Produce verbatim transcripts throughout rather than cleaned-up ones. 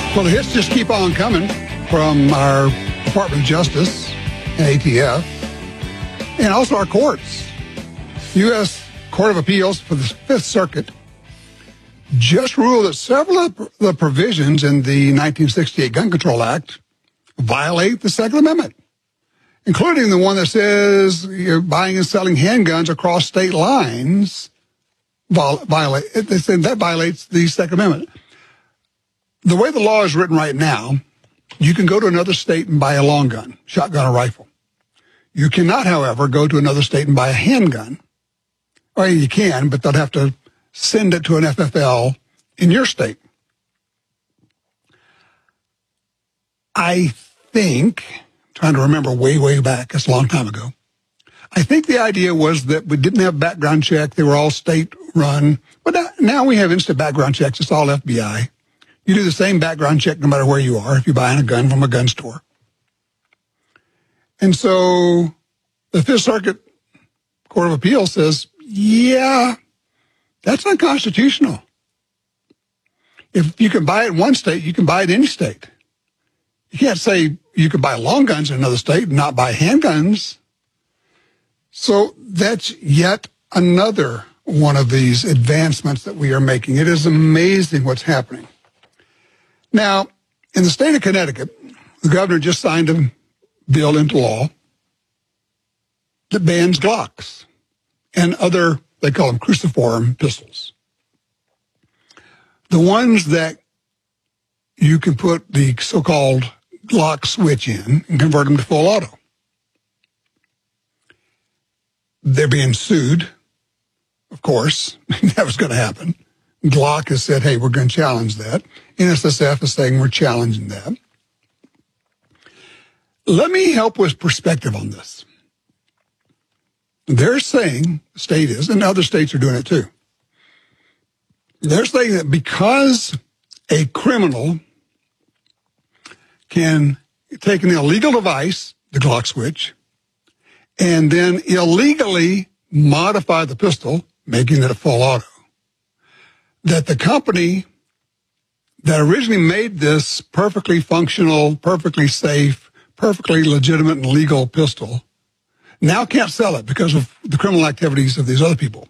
Well, the hits just keep on coming from our Department of Justice and A T F, and also our courts. U S Court of Appeals for the Fifth Circuit just ruled that several of the provisions in the nineteen sixty-eight Gun Control Act violate the Second Amendment, including the one that says you're buying and selling handguns across state lines. Violate, they said that violates the Second Amendment. The way the law is written right now, you can go to another state and buy a long gun, shotgun or rifle. You cannot, however, go to another state and buy a handgun. Or you can, but they'll have to send it to an F F L in your state. I think, trying to remember way, way back, it's a long time ago, I think the idea was that we didn't have background check. They were all state run. But now we have instant background checks. It's all F B I. You do the same background check no matter where you are if you're buying a gun from a gun store. And so the Fifth Circuit Court of Appeals says, yeah, that's unconstitutional. If you can buy it in one state, you can buy it in any state. You can't say you can buy long guns in another state and not buy handguns. So that's yet another one of these advancements that we are making. It is amazing what's happening. Now, in the state of Connecticut, the governor just signed a bill into law that bans Glocks and other, they call them cruciform pistols. The ones that you can put the so-called Glock switch in and convert them to full auto. They're being sued, of course. That was going to happen. Glock has said, hey, we're going to challenge that. N S S F is saying we're challenging that. Let me help with perspective on this. They're saying, the state is, and other states are doing it too. They're saying that because a criminal can take an illegal device, the Glock switch, and then illegally modify the pistol, making it a full auto, that the company that originally made this perfectly functional, perfectly safe, perfectly legitimate and legal pistol now can't sell it because of the criminal activities of these other people.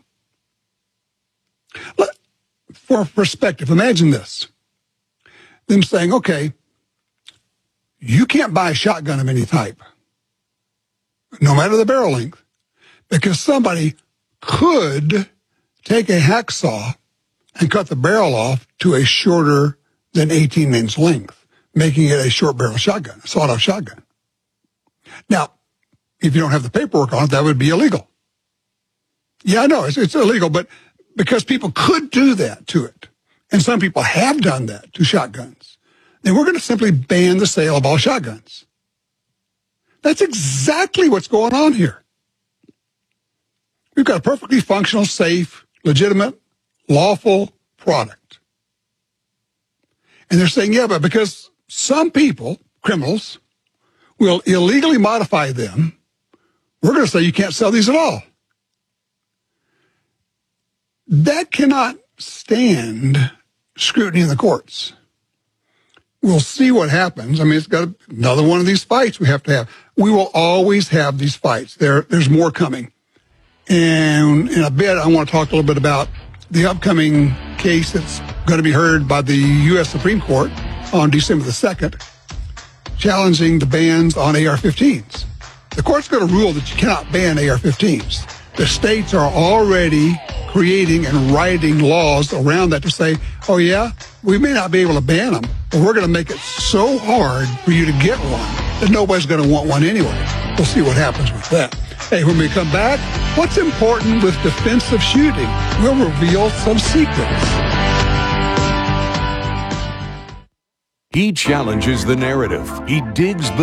For perspective, imagine this. Them saying, okay, you can't buy a shotgun of any type, no matter the barrel length, because somebody could take a hacksaw and cut the barrel off to a shorter than eighteen inch length, making it a short barrel shotgun, a sawed-off shotgun. Now, if you don't have the paperwork on it, that would be illegal. Yeah, I know, it's, it's illegal, but because people could do that to it, and some people have done that to shotguns, then we're going to simply ban the sale of all shotguns. That's exactly what's going on here. We've got a perfectly functional, safe, legitimate, lawful product. And they're saying, yeah, but because some people, criminals, will illegally modify them, we're going to say you can't sell these at all. That cannot stand scrutiny in the courts. We'll see what happens. I mean, it's got another one of these fights we have to have. We will always have these fights. There, there's more coming. And in a bit, I want to talk a little bit about the upcoming case that's going to be heard by the U S Supreme Court on December the second, challenging the bans on A R fifteens. The court's going to rule that you cannot ban A R fifteens. The states are already creating and writing laws around that to say, oh yeah, we may not be able to ban them, but we're going to make it so hard for you to get one that nobody's going to want one anyway. We'll see what happens with that. Hey, when we come back, what's important with defensive shooting? We'll reveal some secrets. He challenges the narrative. He digs the